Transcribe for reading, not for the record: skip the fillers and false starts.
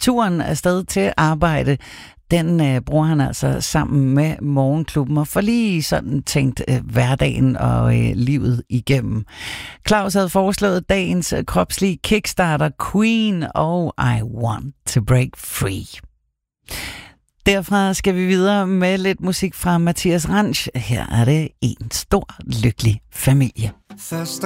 turen afsted til arbejde, den bruger han altså sammen med Morgenklubben og får lige sådan tænkt hverdagen og livet igennem. Claus havde foreslået dagens kropslige kickstarter Queen og I Want to Break Free. Derfra skal vi videre med lidt musik fra Mathias Ranch. Her er det En stor lykkelig familie.